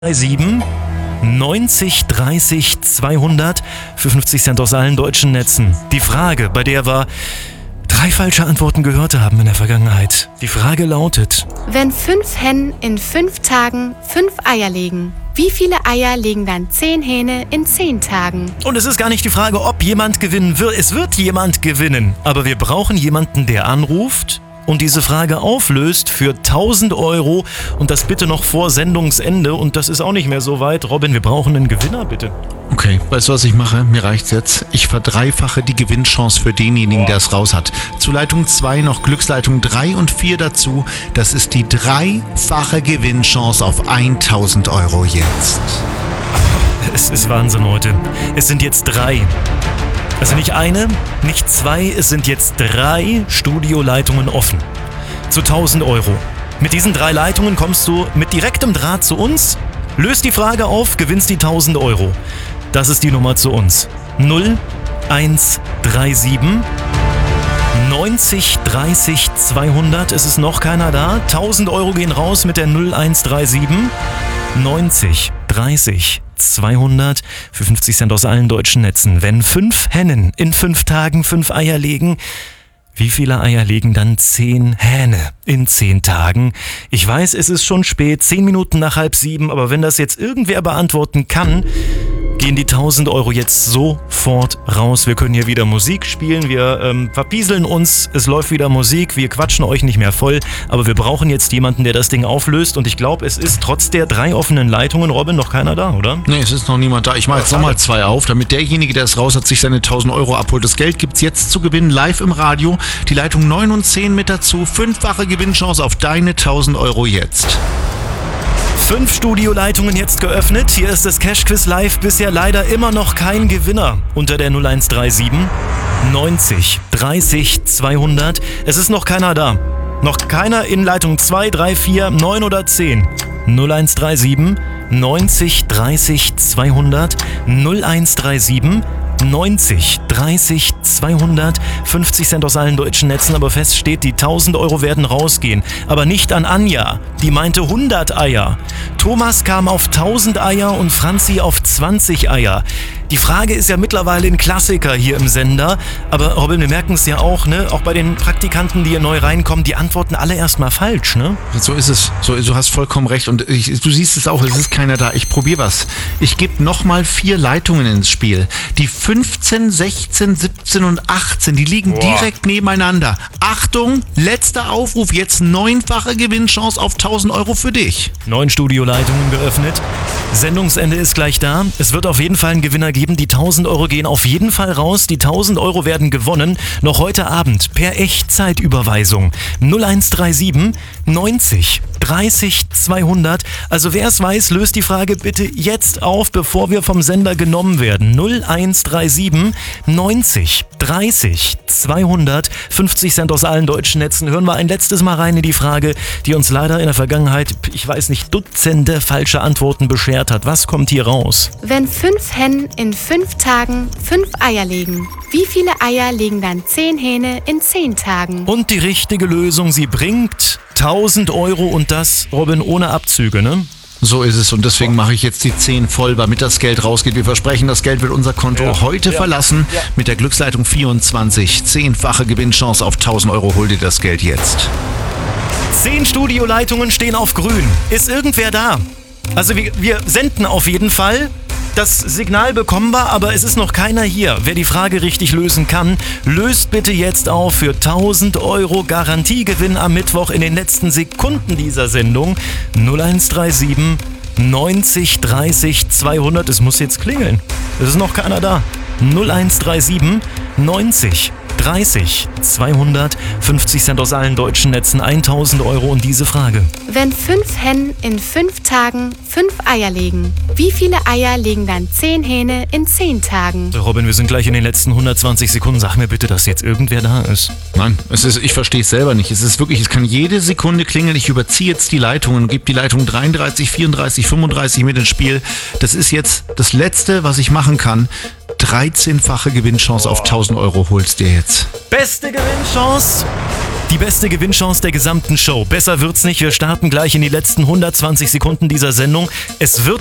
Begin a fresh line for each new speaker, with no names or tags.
7 90 30 200 für 50 Cent aus allen deutschen Netzen. Die Frage, bei der wir 3 falsche Antworten gehört haben in der Vergangenheit. Die Frage lautet:
Wenn 5 Hennen in 5 Tagen 5 Eier legen, wie viele Eier legen dann 10 Hähne in 10 Tagen?
Und es ist gar nicht die Frage, ob jemand gewinnen wird. Es wird jemand gewinnen. Aber wir brauchen jemanden, der anruft und diese Frage auflöst für 1.000 Euro und das bitte noch vor Sendungsende. Und das ist auch nicht mehr so weit. Robin, wir brauchen einen Gewinner, bitte.
Okay, weißt du, was ich mache? Mir reicht's jetzt. Ich verdreifache die Gewinnchance für denjenigen, der es raus hat. Zu Leitung 2 noch Glücksleitung 3 und 4 dazu. Das ist die dreifache Gewinnchance auf 1.000 Euro jetzt.
Es ist Wahnsinn heute. Es sind jetzt 3. Also nicht eine, nicht 2, es sind jetzt 3 Studioleitungen offen. Zu 1.000 Euro. Mit diesen 3 Leitungen kommst du mit direktem Draht zu uns, löst die Frage auf, gewinnst die 1.000 Euro. Das ist die Nummer zu uns. 0137 90 30 200. Es ist noch keiner da. 1.000 Euro gehen raus mit der 0137 90 30 200 für 50 Cent aus allen deutschen Netzen. Wenn 5 Hennen in 5 Tagen 5 Eier legen, wie viele Eier legen dann 10 Hähne in 10 Tagen? Ich weiß, es ist schon spät, 10 Minuten nach 6:30, aber wenn das jetzt irgendwer beantworten kann, gehen die 1.000 Euro jetzt sofort raus. Wir können hier wieder Musik spielen, wir verpieseln uns, es läuft wieder Musik, wir quatschen euch nicht mehr voll, aber wir brauchen jetzt jemanden, der das Ding auflöst und ich glaube, es ist trotz der 3 offenen Leitungen, Robin, noch keiner da, oder?
Nee, es ist noch niemand da. Ich mache jetzt nochmal 2 auf, damit derjenige, der es raus hat, sich seine 1.000 Euro abholt. Das Geld gibt's jetzt zu gewinnen, live im Radio. Die Leitung 9 und 10 mit dazu. 5-fache Gewinnchance auf deine 1.000 Euro jetzt.
5 Studioleitungen jetzt geöffnet. Hier ist das Cash-Quiz live. Bisher leider immer noch kein Gewinner unter der 0137 90 30 200. Es ist noch keiner da. Noch keiner in Leitung 2, 3, 4, 9 oder 10. 0137 90 30 200. 0137 90 30 200, 50 Cent aus allen deutschen Netzen, aber fest steht, die 1.000 Euro werden rausgehen. Aber nicht an Anja, die meinte 100 Eier. Thomas kam auf 1.000 Eier und Franzi auf 20 Eier. Die Frage ist ja mittlerweile ein Klassiker hier im Sender, aber Robin, wir merken es ja auch, ne? Auch bei den Praktikanten, die hier neu reinkommen, die antworten alle erstmal falsch, ne?
So ist es. Du hast vollkommen recht und du siehst es auch, es ist keiner da. Ich probiere was. Ich gebe nochmal 4 Leitungen ins Spiel. Die 15, 16, 17 und 18, die liegen direkt nebeneinander. Achtung, letzter Aufruf, jetzt 9-fache Gewinnchance auf 1.000 Euro für dich.
9 Studioleitungen geöffnet. Sendungsende ist gleich da. Es wird auf jeden Fall einen Gewinner geben. Die 1.000 Euro gehen auf jeden Fall raus. Die 1.000 Euro werden gewonnen. Noch heute Abend per Echtzeitüberweisung. 0137 90 30 200. Also wer es weiß, löst die Frage bitte jetzt auf, bevor wir vom Sender genommen werden. 0137 90 30 200. 50 Cent aus allen deutschen Netzen. Hören wir ein letztes Mal rein in die Frage, die uns leider in der Vergangenheit, ich weiß nicht, Dutzende falsche Antworten beschert hat. Was kommt hier raus?
Wenn 5 Hennen in 5 Tagen 5 Eier legen, wie viele Eier legen dann 10 Hähne in 10 Tagen?
Und die richtige Lösung, sie bringt 1.000 Euro und das, Robin, ohne Abzüge, ne?
So ist es und deswegen mache ich jetzt die 10 voll, damit das Geld rausgeht. Wir versprechen, das Geld wird unser Konto heute verlassen. Mit der Glücksleitung 24. 10-fache Gewinnchance auf 1.000 Euro. Hol dir das Geld jetzt.
10 Studioleitungen stehen auf grün. Ist irgendwer da? Also wir senden auf jeden Fall. Das Signal bekommen wir, aber es ist noch keiner hier. Wer die Frage richtig lösen kann, löst bitte jetzt auf für 1.000 Euro Garantiegewinn am Mittwoch in den letzten Sekunden dieser Sendung. 0137 90 30 200. Es muss jetzt klingeln. Es ist noch keiner da. 0137 90 30 200, 50 Cent aus allen deutschen Netzen, 1.000 Euro und diese Frage.
Wenn 5 Hennen in 5 Tagen 5 Eier legen, wie viele Eier legen dann 10 Hähne in 10 Tagen?
Robin, wir sind gleich in den letzten 120 Sekunden. Sag mir bitte, dass jetzt irgendwer da ist.
Nein, ich verstehe es selber nicht. Es ist wirklich, es kann jede Sekunde klingeln. Ich überziehe jetzt die Leitungen und gebe die Leitung 33, 34, 35 mit ins Spiel. Das ist jetzt das Letzte, was ich machen kann. 13-fache Gewinnchance auf 1.000 Euro holst dir jetzt.
Beste Gewinnchance Die beste Gewinnchance der gesamten Show. Besser wird's nicht. Wir starten gleich in die letzten 120 Sekunden dieser Sendung. Es wird